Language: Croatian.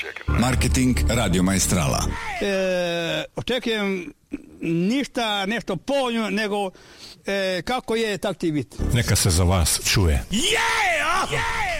Marketing Radio Maestrala. Očekujem ništa nešto povoljno, nego kako je, tak ti biti. Neka se za vas čuje. Yeah!